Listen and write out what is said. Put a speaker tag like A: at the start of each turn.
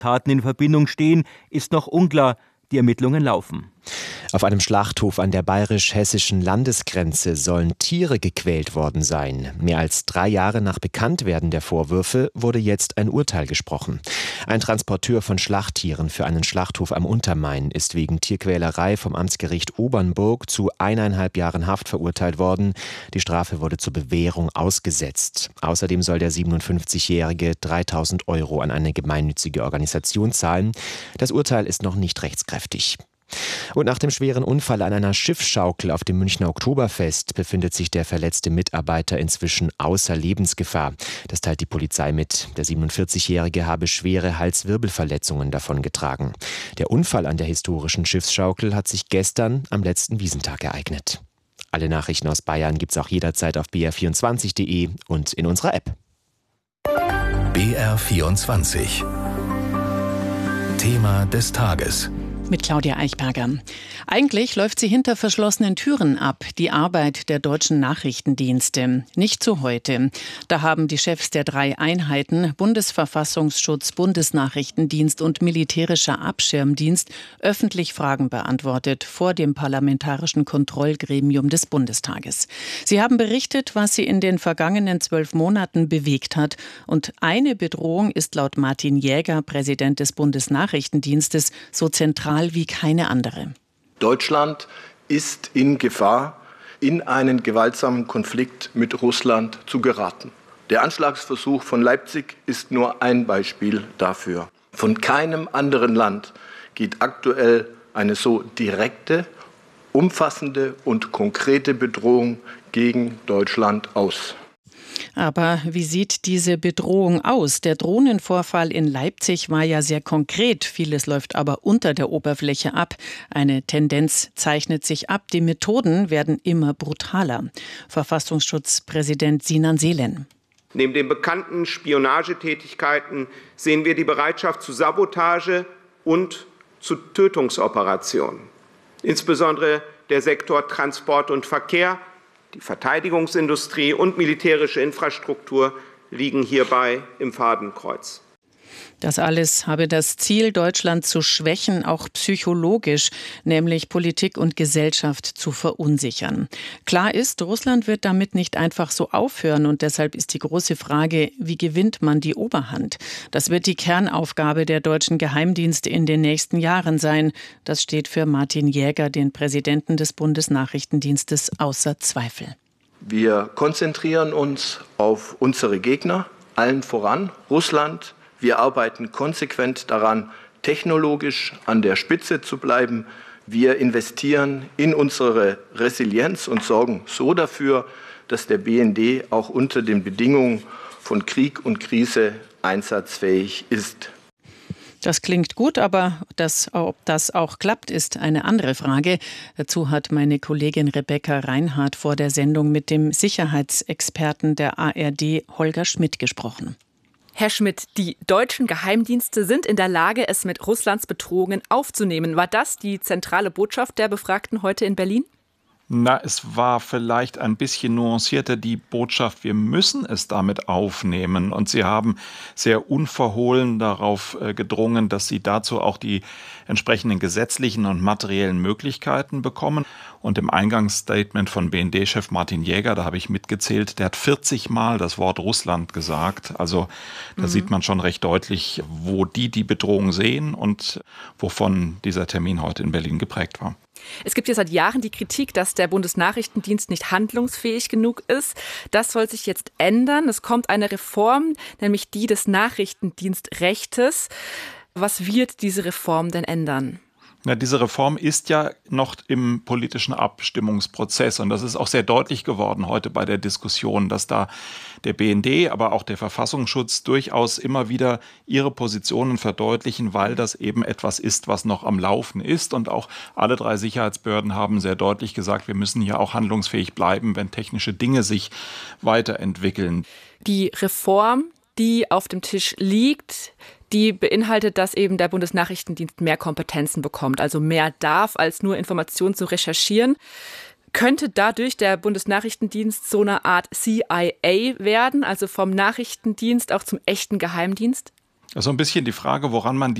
A: Taten in Verbindung stehen, ist noch unklar. Die Ermittlungen laufen.
B: Auf einem Schlachthof an der bayerisch-hessischen Landesgrenze sollen Tiere gequält worden sein. Mehr als 3 Jahre nach Bekanntwerden der Vorwürfe wurde jetzt ein Urteil gesprochen. Ein Transporteur von Schlachttieren für einen Schlachthof am Untermain ist wegen Tierquälerei vom Amtsgericht Obernburg zu 1,5 Jahren Haft verurteilt worden. Die Strafe wurde zur Bewährung ausgesetzt. Außerdem soll der 57-Jährige 3.000 € an eine gemeinnützige Organisation zahlen. Das Urteil ist noch nicht rechtskräftig. Und nach dem schweren Unfall an einer Schiffsschaukel auf dem Münchner Oktoberfest befindet sich der verletzte Mitarbeiter inzwischen außer Lebensgefahr. Das teilt die Polizei mit. Der 47-Jährige habe schwere Halswirbelverletzungen davongetragen. Der Unfall an der historischen Schiffsschaukel hat sich gestern am letzten Wiesentag ereignet. Alle Nachrichten aus Bayern gibt's auch jederzeit auf br24.de und in unserer App.
C: BR24 Thema des Tages.
D: Mit Claudia Eichberger. Eigentlich läuft sie hinter verschlossenen Türen ab, die Arbeit der deutschen Nachrichtendienste. Nicht so heute. Da haben die Chefs der 3 Einheiten, Bundesverfassungsschutz, Bundesnachrichtendienst und Militärischer Abschirmdienst, öffentlich Fragen beantwortet vor dem Parlamentarischen Kontrollgremium des Bundestages. Sie haben berichtet, was sie in den vergangenen 12 Monaten bewegt hat. Und eine Bedrohung ist laut Martin Jäger, Präsident des Bundesnachrichtendienstes, so zentral wie keine andere.
E: Deutschland ist in Gefahr, in einen gewaltsamen Konflikt mit Russland zu geraten. Der Anschlagsversuch von Leipzig ist nur ein Beispiel dafür. Von keinem anderen Land geht aktuell eine so direkte, umfassende und konkrete Bedrohung gegen Deutschland aus.
D: Aber wie sieht diese Bedrohung aus? Der Drohnenvorfall in Leipzig war ja sehr konkret. Vieles läuft aber unter der Oberfläche ab. Eine Tendenz zeichnet sich ab. Die Methoden werden immer brutaler. Verfassungsschutzpräsident Sinan Selen.
F: Neben den bekannten Spionagetätigkeiten sehen wir die Bereitschaft zu Sabotage und zu Tötungsoperationen. Insbesondere der Sektor Transport und Verkehr, die Verteidigungsindustrie und militärische Infrastruktur liegen hierbei im Fadenkreuz.
D: Das alles habe das Ziel, Deutschland zu schwächen, auch psychologisch, nämlich Politik und Gesellschaft zu verunsichern. Klar ist, Russland wird damit nicht einfach so aufhören und deshalb ist die große Frage, wie gewinnt man die Oberhand? Das wird die Kernaufgabe der deutschen Geheimdienste in den nächsten Jahren sein. Das steht für Martin Jäger, den Präsidenten des Bundesnachrichtendienstes, außer Zweifel.
E: Wir konzentrieren uns auf unsere Gegner, allen voran Russland. Wir arbeiten konsequent daran, technologisch an der Spitze zu bleiben. Wir investieren in unsere Resilienz und sorgen so dafür, dass der BND auch unter den Bedingungen von Krieg und Krise einsatzfähig ist.
D: Das klingt gut, aber ob das auch klappt, ist eine andere Frage. Dazu hat meine Kollegin Rebecca Reinhardt vor der Sendung mit dem Sicherheitsexperten der ARD Holger Schmidt gesprochen.
G: Herr Schmidt, die deutschen Geheimdienste sind in der Lage, es mit Russlands Bedrohungen aufzunehmen. War das die zentrale Botschaft der Befragten heute in Berlin?
H: Na, es war vielleicht ein bisschen nuancierter die Botschaft, wir müssen es damit aufnehmen. Und sie haben sehr unverhohlen darauf gedrungen, dass sie dazu auch die entsprechenden gesetzlichen und materiellen Möglichkeiten bekommen. Und im Eingangsstatement von BND-Chef Martin Jäger, da habe ich mitgezählt, der hat 40 Mal das Wort Russland gesagt. Also da sieht man schon recht deutlich, wo die Bedrohung sehen und wovon dieser Termin heute in Berlin geprägt war.
G: Es gibt ja seit Jahren die Kritik, dass der Bundesnachrichtendienst nicht handlungsfähig genug ist. Das soll sich jetzt ändern. Es kommt eine Reform, nämlich die des Nachrichtendienstrechtes. Was wird diese Reform denn ändern?
H: Ja, diese Reform ist ja noch im politischen Abstimmungsprozess und das ist auch sehr deutlich geworden heute bei der Diskussion, dass da der BND, aber auch der Verfassungsschutz durchaus immer wieder ihre Positionen verdeutlichen, weil das eben etwas ist, was noch am Laufen ist. Und auch alle 3 Sicherheitsbehörden haben sehr deutlich gesagt, wir müssen hier auch handlungsfähig bleiben, wenn technische Dinge sich weiterentwickeln.
G: Die Reform, die auf dem Tisch liegt, die beinhaltet, dass eben der Bundesnachrichtendienst mehr Kompetenzen bekommt, also mehr darf, als nur Informationen zu recherchieren. Könnte dadurch der Bundesnachrichtendienst so eine Art CIA werden, also vom Nachrichtendienst auch zum echten Geheimdienst?
H: Also ein bisschen die Frage, woran man